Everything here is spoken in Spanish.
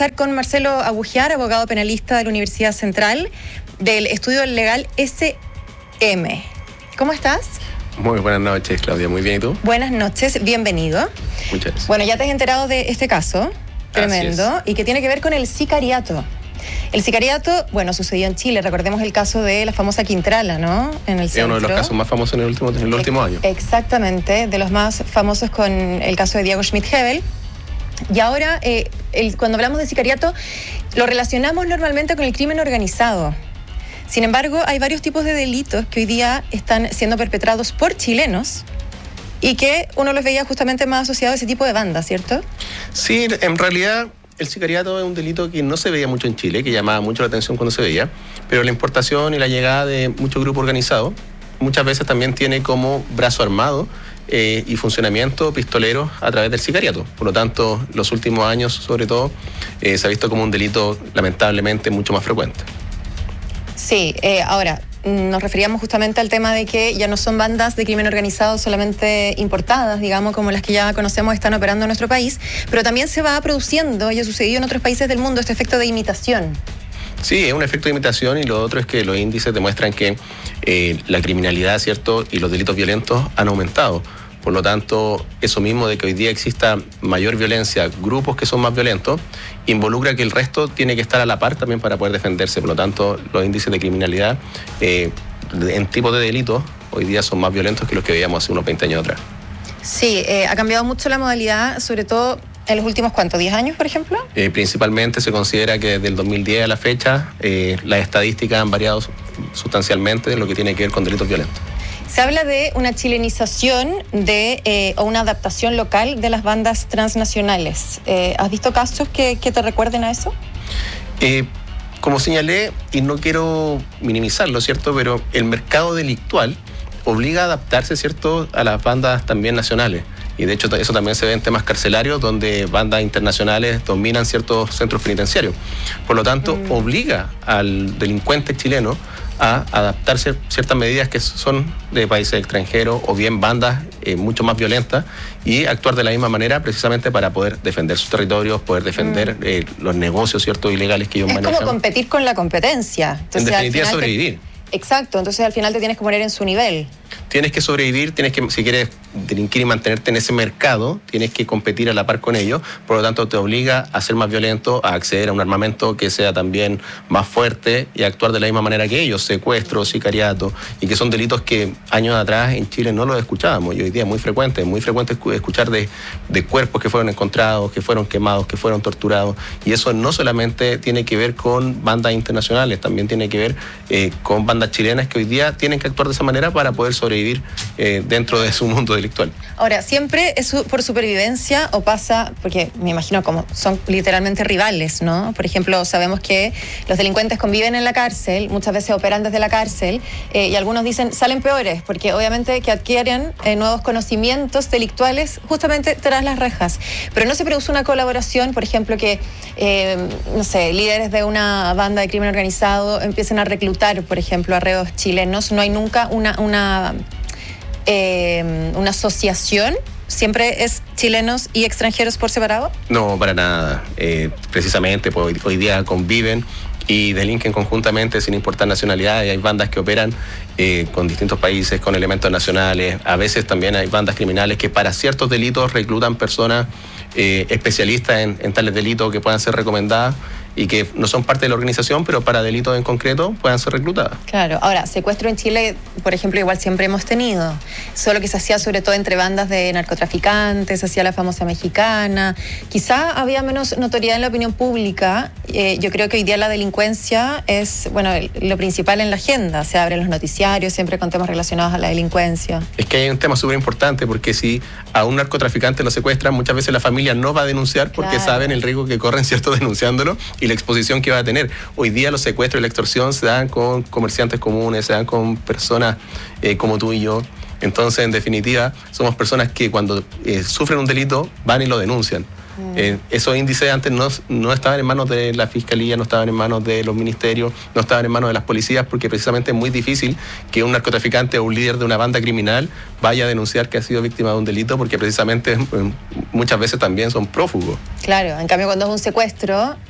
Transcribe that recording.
conversar con Marcelo Agugiar, abogado penalista de la Universidad Central, del estudio legal SM. ¿Cómo estás? Muy buenas noches, Claudia. Muy bien, ¿y tú? Buenas noches, bienvenido. Muchas gracias. Bueno, ya te has enterado de este caso tremendo y que tiene que ver con el sicariato. El sicariato, bueno, sucedió en Chile. Recordemos el caso de la famosa Quintrala, ¿no? En el centro. Es uno de los casos más famosos en el último año. Exactamente, de los más famosos con el caso de Diego Schmidt-Hebel. Y ahora, cuando hablamos de sicariato, lo relacionamos normalmente con el crimen organizado. Sin embargo, hay varios tipos de delitos que hoy día están siendo perpetrados por chilenos y que uno los veía justamente más asociados a ese tipo de bandas, ¿cierto? Sí, en realidad el sicariato es un delito que no se veía mucho en Chile, que llamaba mucho la atención cuando se veía, pero la importación y la llegada de muchos grupos organizados muchas veces también tiene como brazo armado y funcionamiento pistoleros a través del sicariato. Por lo tanto, los últimos años, sobre todo, se ha visto como un delito lamentablemente mucho más frecuente. Sí, ahora, nos referíamos justamente al tema de que ya no son bandas de crimen organizado solamente importadas, digamos, como las que ya conocemos están operando en nuestro país, pero también se va produciendo, y ha sucedido en otros países del mundo, este efecto de imitación. Sí, es un efecto de imitación, y lo otro es que los índices demuestran que la criminalidad, ¿cierto?, y los delitos violentos han aumentado. Por lo tanto, eso mismo de que hoy día exista mayor violencia, grupos que son más violentos, involucra que el resto tiene que estar a la par también para poder defenderse. Por lo tanto, los índices de criminalidad en tipos de delitos hoy día son más violentos que los que veíamos hace unos 20 años atrás. Sí, ha cambiado mucho la modalidad, sobre todo en los últimos, ¿cuánto? ¿10 años, por ejemplo? Principalmente se considera que desde el 2010 a la fecha las estadísticas han variado sustancialmente en lo que tiene que ver con delitos violentos. Se habla de una chilenización o una adaptación local de las bandas transnacionales. ¿Has visto casos que te recuerden a eso? Como señalé, y no quiero minimizarlo, ¿cierto?, pero el mercado delictual obliga a adaptarse, ¿cierto?, a las bandas también nacionales. Y de hecho eso también se ve en temas carcelarios, donde bandas internacionales dominan ciertos centros penitenciarios. Por lo tanto, obliga al delincuente chileno a adaptarse ciertas medidas que son de países extranjeros o bien bandas mucho más violentas, y actuar de la misma manera precisamente para poder defender sus territorios, poder defender los negocios, ¿cierto?, ilegales que ellos manejan. Es como competir con la competencia. Entonces, en definitiva, sobrevivir. Exacto, entonces al final te tienes que poner en su nivel. Tienes que sobrevivir, tienes que, si quieres delinquir y mantenerte en ese mercado, tienes que competir a la par con ellos. Por lo tanto, te obliga a ser más violento, a acceder a un armamento que sea también más fuerte y a actuar de la misma manera que ellos, secuestro, sicariato, y que son delitos que años atrás en Chile no los escuchábamos, y hoy día es muy frecuente escuchar de cuerpos que fueron encontrados, que fueron quemados, que fueron torturados, y eso no solamente tiene que ver con bandas internacionales, también tiene que ver con bandas chilenas que hoy día tienen que actuar de esa manera para poder sobrevivir dentro de su mundo delictual. Ahora, ¿siempre es por supervivencia o pasa, porque me imagino como son literalmente rivales, ¿no? Por ejemplo, sabemos que los delincuentes conviven en la cárcel, muchas veces operan desde la cárcel, y algunos dicen salen peores, porque obviamente que adquieren nuevos conocimientos delictuales justamente tras las rejas. Pero no se produce una colaboración, por ejemplo, que, no sé, líderes de una banda de crimen organizado empiecen a reclutar, por ejemplo, a reos chilenos. No hay nunca una asociación. ¿Siempre es chilenos y extranjeros por separado? No, para nada. Precisamente pues, hoy día conviven y delinquen conjuntamente sin importar nacionalidad, y hay bandas que operan con distintos países, con elementos nacionales. A veces también hay bandas criminales que para ciertos delitos reclutan personas especialistas en tales delitos que puedan ser recomendadas y que no son parte de la organización, pero para delitos en concreto puedan ser reclutadas. Claro. Ahora, secuestro en Chile, por ejemplo, igual siempre hemos tenido, solo que se hacía sobre todo entre bandas de narcotraficantes, se hacía la famosa mexicana, quizá había menos notoriedad en la opinión pública. Yo creo que hoy día la delincuencia es, bueno, lo principal en la agenda, se abren los noticiarios siempre con temas relacionados a la delincuencia. Es que hay un tema súper importante, porque si a un narcotraficante lo secuestran, muchas veces la familia no va a denunciar porque saben el riesgo que corren, ¿cierto?, denunciándolo, y la exposición que va a tener. Hoy día los secuestros y la extorsión se dan con comerciantes comunes, se dan con personas como tú y yo. Entonces, en definitiva, somos personas que cuando sufren un delito van y lo denuncian. Esos índices antes no estaban en manos de la fiscalía, no estaban en manos de los ministerios, no estaban en manos de las policías, porque precisamente es muy difícil que un narcotraficante o un líder de una banda criminal vaya a denunciar que ha sido víctima de un delito, porque precisamente muchas veces también son prófugos. Claro, en cambio cuando es un secuestro